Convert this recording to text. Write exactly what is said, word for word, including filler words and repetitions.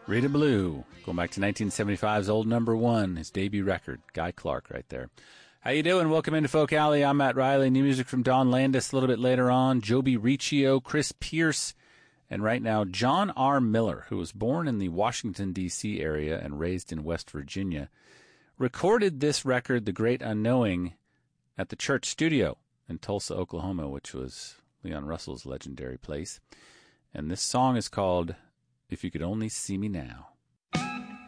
Rita Blue, going back to nineteen seventy-five's old number one, his debut record. Guy Clark right there. How you doing? Welcome into Folk Alley. I'm Matt Riley. New music from Don Landis a little bit later on. Joby Riccio, Chris Pierce, and right now John R. Miller, who was born in the Washington, D C area and raised in West Virginia, recorded this record, The Great Unknowing, at the Church Studio in Tulsa, Oklahoma, which was Leon Russell's legendary place. And this song is called If You Could Only See Me Now.